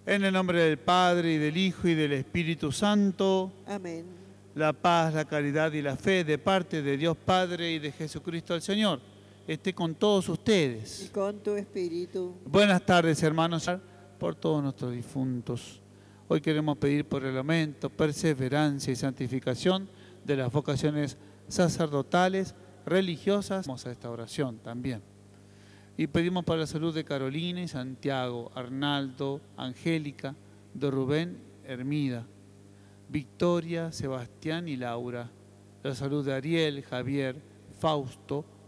En el nombre del Padre, y del Hijo, y del Espíritu Santo. Amén. La paz, la caridad y la fe de parte de Dios Padre y de Jesucristo el Señor esté con todos Y ustedes. con tu espíritu. Buenas tardes, hermanos, por todos nuestros difuntos. Hoy queremos pedir por el aumento, perseverancia y santificación de las vocaciones sacerdotales, religiosas. Vamos a esta oración también. Y pedimos para la salud de Carolina y Santiago, Arnaldo, Angélica, de Rubén, Hermida, Victoria, Sebastián y Laura. La salud de Ariel, Javier, Fausto,